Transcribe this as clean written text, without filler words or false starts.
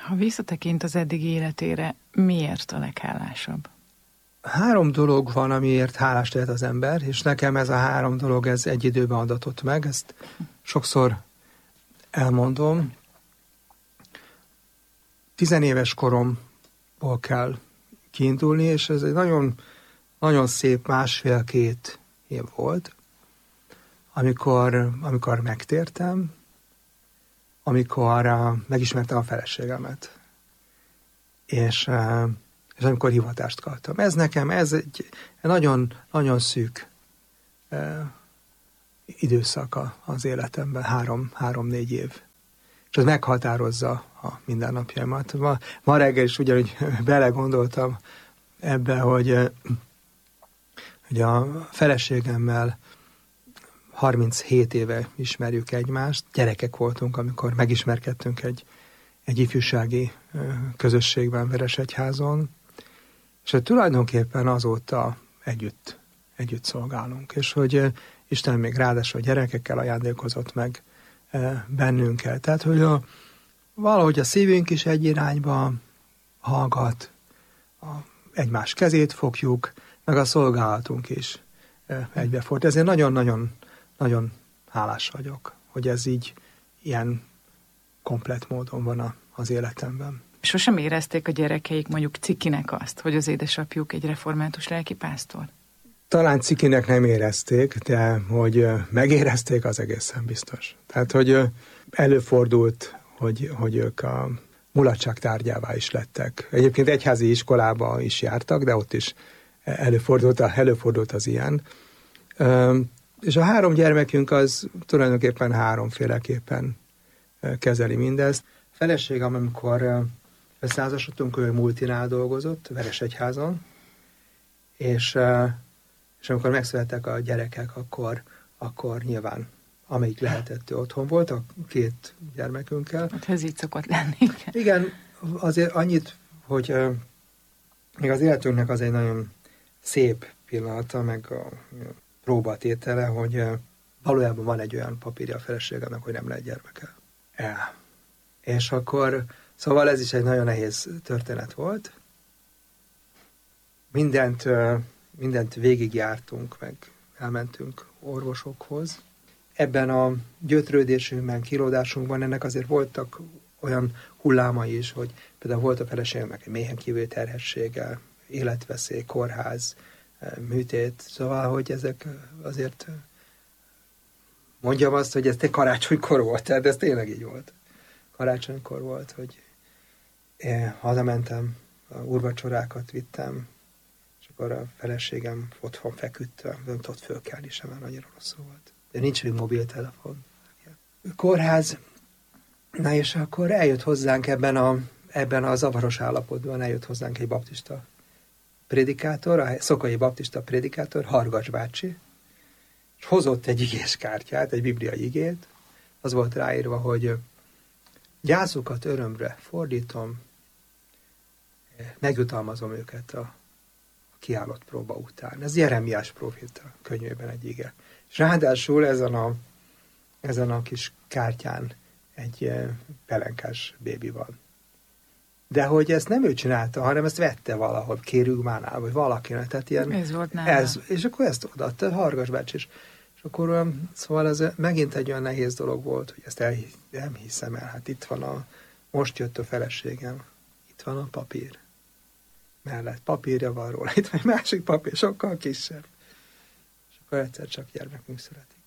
Ha visszatekint az eddigi életére, miért a leghálásabb? 3 dolog van, amiért hálás lehet az ember, és nekem ez a 3 dolog, ez egy időben adatott meg, ezt sokszor elmondom. 10 éves koromból kell kiindulni, és ez egy nagyon, nagyon szép 1,5-2 év volt, amikor megtértem, amikor megismertem a feleségemet, és amikor hivatást kaptam. Ez nekem, ez egy nagyon, nagyon szűk időszaka az életemben, 3-4 év. És ez meghatározza a mindennapjaimat. Ma reggel is ugyanúgy belegondoltam ebbe, hogy a feleségemmel 37 éve ismerjük egymást. Gyerekek voltunk, amikor megismerkedtünk egy ifjúsági közösségben, Veresegyházon, és tulajdonképpen azóta együtt szolgálunk. És hogy Isten még ráadásul gyerekekkel ajándékozott meg bennünket. Tehát, hogy valahogy a szívünk is egy irányba hallgat, egymás kezét fogjuk, meg a szolgálatunk is egybefordul. Ezért nagyon-nagyon nagyon hálás vagyok, hogy ez így ilyen komplett módon van az életemben. Sosem érezték a gyerekeik mondjuk cikinek azt, hogy az édesapjuk egy református lelkipásztor? Talán cikinek nem érezték, de hogy megérezték, az egészen biztos. Tehát, hogy előfordult, hogy ők a mulatság tárgyává is lettek. Egyébként egyházi iskolába is jártak, de ott is előfordult az ilyen. És a 3 gyermekünk az tulajdonképpen 3-féleképpen kezeli mindezt. A feleségem, amikor összeházasodtunk, ő multinál dolgozott, Veresegyházon, és amikor megszülettek a gyerekek, akkor nyilván amelyik lehetett, ő otthon volt, a 2 gyermekünkkel. Hát ez így szokott lenni. Igen, azért annyit, hogy még az életünknek az egy nagyon szép pillanata, meg a próbatétele, hogy valójában van egy olyan papírja a feleségemnek, hogy nem lehet gyermeke. És akkor, szóval ez is egy nagyon nehéz történet volt. Mindent végigjártunk, meg elmentünk orvosokhoz. Ebben a gyötrődésünkben, kilódásunkban ennek azért voltak olyan hullámai is, hogy például volt a feleségemnek egy mélyen kívül terhessége, életveszély, kórház, műtét, szóval, hogy ezek azért mondjam azt, hogy ez karácsonykor volt, tehát ez tényleg így volt. Karácsonykor volt, hogy hazamentem, úrvacsorákat vittem, és akkor a feleségem otthon feküdt, nem tudott fölkelni sem, mert annyira rosszul volt. De nincs még mobiltelefon. Kórház, na és akkor eljött hozzánk ebben a zavaros állapotban, eljött hozzánk egy baptista prédikátor, a Szokai baptista prédikátor, Hargacs bácsi, és hozott egy igéskártyát, egy bibliai igét, az volt ráírva, hogy gyászukat örömre fordítom, megjutalmazom őket a kiállott próba után. Ez Jeremiás próféta könyvében egy ige. És ráadásul ezen a kis kártyán egy pelenkás bébi van. De hogy ezt nem ő csinálta, hanem ezt vette valahol, Kérügmánál, vagy valakinek. Tehát ilyen, ez volt nála. És akkor ezt odaadta, Hargas bácsi is. És akkor szóval ez megint egy olyan nehéz dolog volt, hogy ezt nem hiszem el. Hát itt van most jött a feleségem, itt van a papír. Mellett papírja van róla, itt van egy másik papír, sokkal kisebb. És akkor egyszer csak gyermekünk születik.